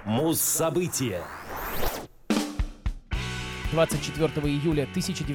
Муз-события. 24 июля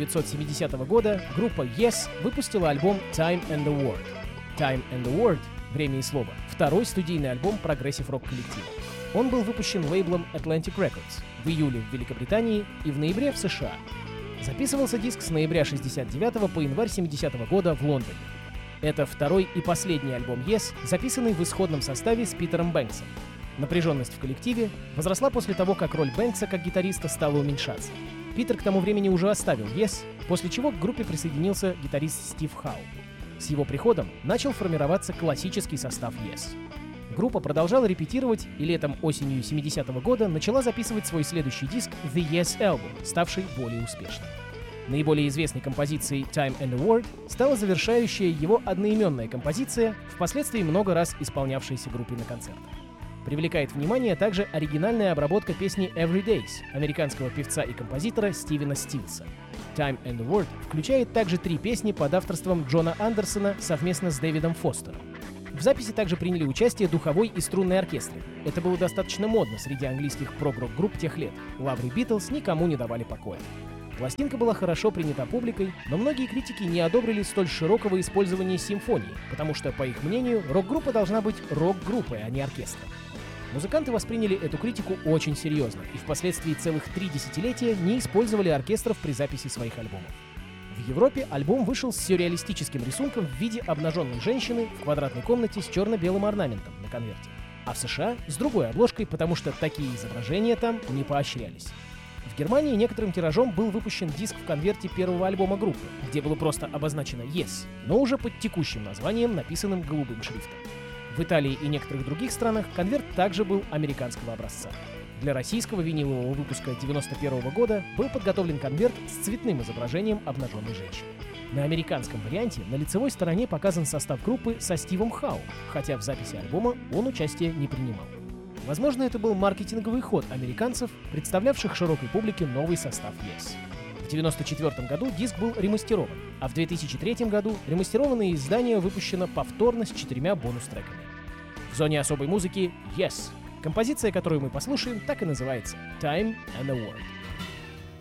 1970 года группа Yes выпустила альбом Time and the World. Time and the World — время и слово — второй студийный альбом прогрессив-рок-коллектива. Он был выпущен лейблом Atlantic Records в июле в Великобритании и в ноябре в США. Записывался диск с ноября 69 по январь 70 года в Лондоне. Это второй и последний альбом Yes, записанный в исходном составе с Питером Бэнксом. Напряженность в коллективе возросла после того, как роль Бэнкса как гитариста стала уменьшаться. Питер к тому времени уже оставил Yes, после чего к группе присоединился гитарист Стив Хау. С его приходом начал формироваться классический состав Yes. Группа продолжала репетировать и летом-осенью 70-го года начала записывать свой следующий диск The Yes Album, ставший более успешным. Наиболее известной композицией Time and the World стала завершающая его одноименная композиция, впоследствии много раз исполнявшаяся группой на концертах. Привлекает внимание также оригинальная обработка песни Every Days американского певца и композитора Стивена Стилса. Time and the World включает также 3 песни под авторством Джона Андерсона совместно с Дэвидом Фостером. В записи также приняли участие духовой и струнный оркестры. Это было достаточно модно среди английских прог-рок-групп тех лет. Лавры Битлз никому не давали покоя. Пластинка была хорошо принята публикой, но многие критики не одобрили столь широкого использования симфонии, потому что, по их мнению, рок-группа должна быть рок-группой, а не оркестром. Музыканты восприняли эту критику очень серьезно и впоследствии целых 3 десятилетия не использовали оркестров при записи своих альбомов. В Европе альбом вышел с сюрреалистическим рисунком в виде обнаженной женщины в квадратной комнате с черно-белым орнаментом на конверте, а в США с другой обложкой, потому что такие изображения там не поощрялись. В Германии некоторым тиражом был выпущен диск в конверте первого альбома группы, где было просто обозначено Yes, но уже под текущим названием, написанным голубым шрифтом. В Италии и некоторых других странах конверт также был американского образца. Для российского винилового выпуска 1991 года был подготовлен конверт с цветным изображением обнаженной женщины. На американском варианте на лицевой стороне показан состав группы со Стивом Хау, хотя в записи альбома он участия не принимал. Возможно, это был маркетинговый ход американцев, представлявших широкой публике новый состав Yes. В 1994 году диск был ремастерован, а в 2003 году ремастерованное издание выпущено повторно с 4 бонус-треками. В зоне особой музыки Yes. Композиция, которую мы послушаем, так и называется — Time and the World.